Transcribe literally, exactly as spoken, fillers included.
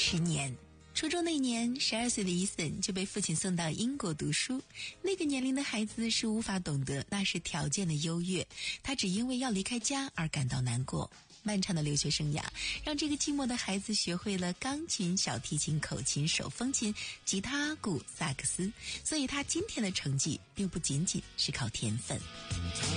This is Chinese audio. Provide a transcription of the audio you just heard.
十年。初中那年，十二岁的伊森就被父亲送到英国读书。那个年龄的孩子是无法懂得那是条件的优越，他只因为要离开家而感到难过。漫长的留学生涯让这个寂寞的孩子学会了钢琴、小提琴、口琴、手风琴、吉他、鼓、萨克斯，所以他今天的成绩并不仅仅是靠天分。